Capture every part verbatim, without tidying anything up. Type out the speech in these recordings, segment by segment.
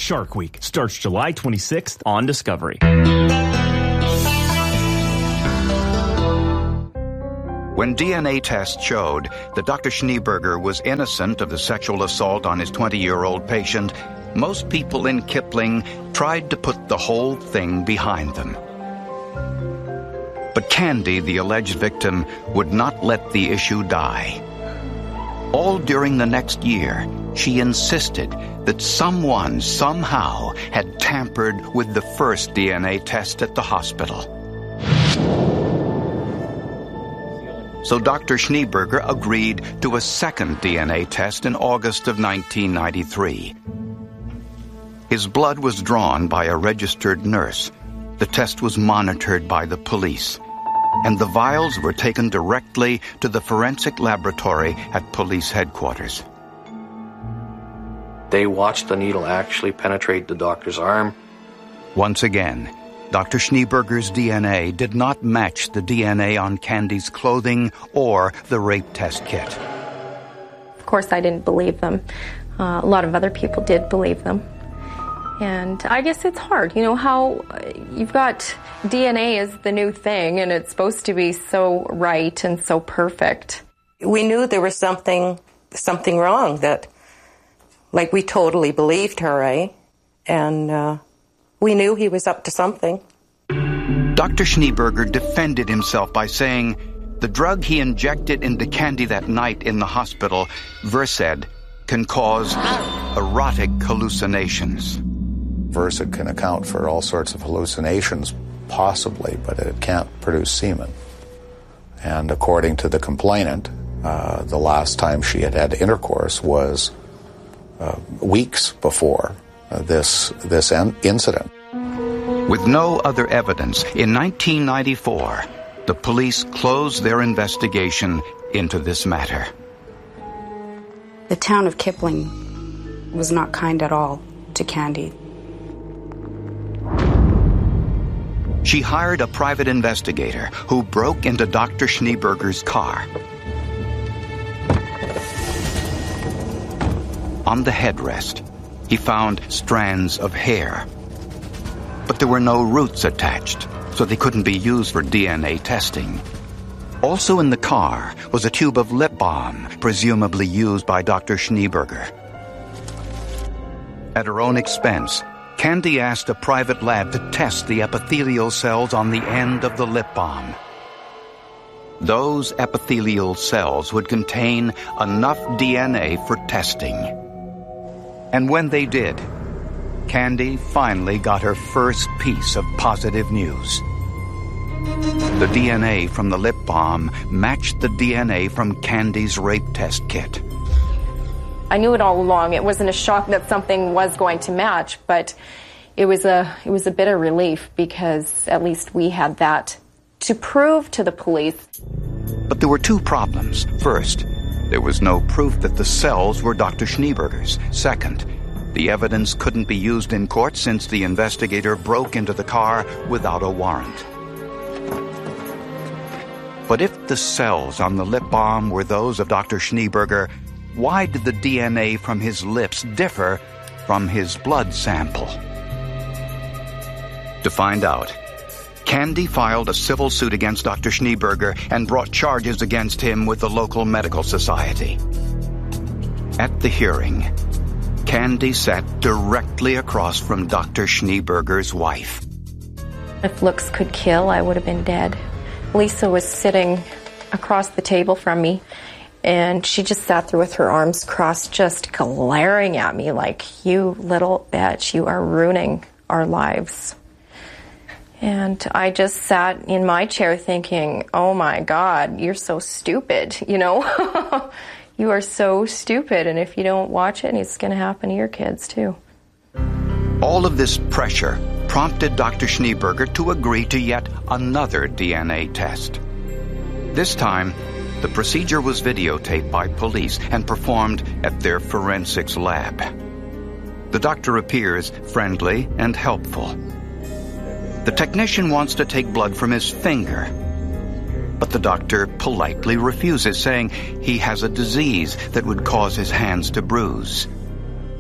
Shark Week starts July twenty-sixth on Discovery. When D N A tests showed that Doctor Schneeberger was innocent of the sexual assault on his twenty-year-old patient, most people in Kipling tried to put the whole thing behind them. But Candy, the alleged victim, would not let the issue die. All during the next year, she insisted that someone somehow had tampered with the first D N A test at the hospital. So Doctor Schneeberger agreed to a second D N A test in August of nineteen ninety-three. His blood was drawn by a registered nurse. The test was monitored by the police, and the vials were taken directly to the forensic laboratory at police headquarters. They watched the needle actually penetrate the doctor's arm. Once again, Doctor Schneeberger's D N A did not match the D N A on Candy's clothing or the rape test kit. Of course, I didn't believe them. Uh, a lot of other people did believe them. And I guess it's hard, you know, how you've got D N A is the new thing, and it's supposed to be so right and so perfect. We knew there was something, something wrong, that, like, we totally believed her, eh? And uh, we knew he was up to something. Doctor Schneeberger defended himself by saying the drug he injected into Candy that night in the hospital, Versed, can cause erotic hallucinations. Versed can account for all sorts of hallucinations, possibly, but it can't produce semen. And according to the complainant, uh, the last time she had had intercourse was uh, weeks before uh, this this en- incident. With no other evidence, in nineteen ninety-four, the police closed their investigation into this matter. The town of Kipling was not kind at all to Candy. She hired a private investigator who broke into Doctor Schneeberger's car. On the headrest, he found strands of hair. But there were no roots attached, so they couldn't be used for D N A testing. Also in the car was a tube of lip balm, presumably used by Doctor Schneeberger. At her own expense, Candy asked a private lab to test the epithelial cells on the end of the lip balm. Those epithelial cells would contain enough D N A for testing. And when they did, Candy finally got her first piece of positive news. The D N A from the lip balm matched the D N A from Candy's rape test kit. I knew it all along. It wasn't a shock that something was going to match, but it was a it was a bit of relief because at least we had that to prove to the police. But there were two problems. First, there was no proof that the cells were Doctor Schneeberger's. Second, the evidence couldn't be used in court since the investigator broke into the car without a warrant. But if the cells on the lip balm were those of Doctor Schneeberger, why did the D N A from his lips differ from his blood sample? To find out, Candy filed a civil suit against Doctor Schneeberger and brought charges against him with the local medical society. At the hearing, Candy sat directly across from Doctor Schneeberger's wife. If looks could kill, I would have been dead. Lisa was sitting across the table from me, and she just sat there with her arms crossed, just glaring at me like, "You little bitch, you are ruining our lives." And I just sat in my chair thinking, oh my God, you're so stupid, you know? You are so stupid, and if you don't watch it, it's going to happen to your kids too. All of this pressure prompted Doctor Schneeberger to agree to yet another D N A test. This time, the procedure was videotaped by police and performed at their forensics lab. The doctor appears friendly and helpful. The technician wants to take blood from his finger, but the doctor politely refuses, saying he has a disease that would cause his hands to bruise.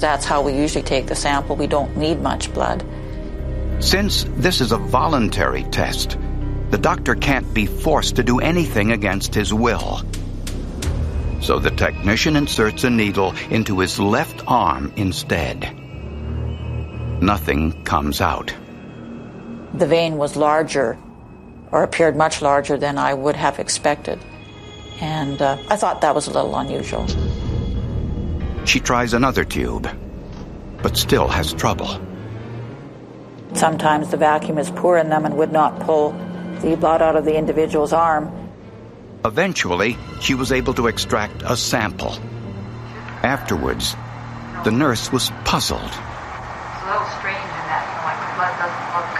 That's how we usually take the sample. We don't need much blood. Since this is a voluntary test, the doctor can't be forced to do anything against his will. So the technician inserts a needle into his left arm instead. Nothing comes out. The vein was larger, or appeared much larger than I would have expected. And uh, I thought that was a little unusual. She tries another tube, but still has trouble. Sometimes the vacuum is poor in them and would not pull the blood out of the individual's arm. Eventually, she was able to extract a sample. Afterwards, the nurse was puzzled. It's a little strange in that, you know, like the blood doesn't look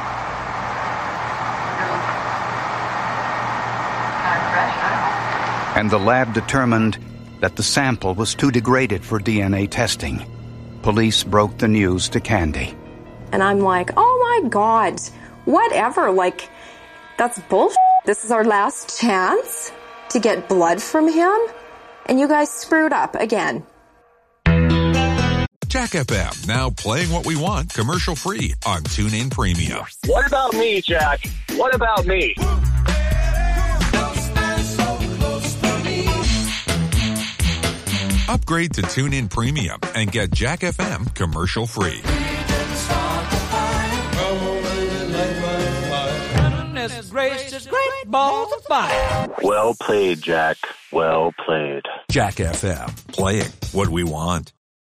kind of fresh, I don't know. And the lab determined that the sample was too degraded for D N A testing. Police broke the news to Candy. And I'm like, oh my God, whatever, like, that's bullshit. This is our last chance to get blood from him, and you guys screwed up again. Jack F M, now playing what we want, commercial free on TuneIn Premium. What about me, Jack? What about me? Upgrade to TuneIn Premium and get Jack F M commercial free. Gracious, great balls of fire. Well played, Jack. Well played. Jack F M, playing what we want.